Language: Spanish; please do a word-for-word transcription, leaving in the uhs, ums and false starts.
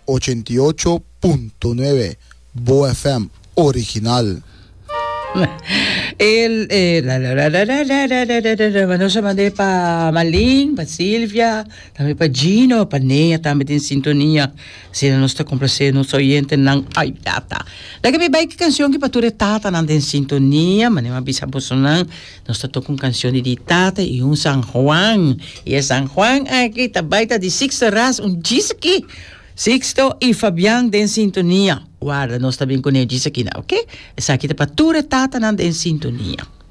ochenta y ocho punto nueve Bo F M original. El, eh, la, la, la, la, la, la, la, la, la, la, Mano sa mande pa Maling, pa Silvia, también pa Gino, pa Nea, también din sintonia. Sila nos ta complacer nos oyente ng ay tata. Lagi may baik canción que pa ture tata nang din sintonia, mane mabisa po sunang nos ta tokong canción di tata y un San Juan. Y San Juan aquí tabayta di Sixto Ras un Gisaki. Sixto y Fabián de en sintonía. Guarda, no está bien con el Gisaki na, ¿ok? Esa aquí te pature tata nanda en sintonía.